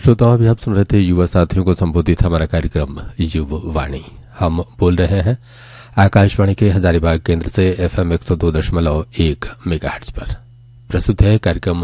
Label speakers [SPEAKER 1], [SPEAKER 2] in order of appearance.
[SPEAKER 1] श्रोताओं, अभी आप सुन रहे थे युवा साथियों को संबोधित हमारा कार्यक्रम युवा वाणी। हम बोल रहे हैं आकाशवाणी के हजारीबाग केंद्र से FM 102.1 मेगाहर्ट्ज पर। प्रस्तुत है कार्यक्रम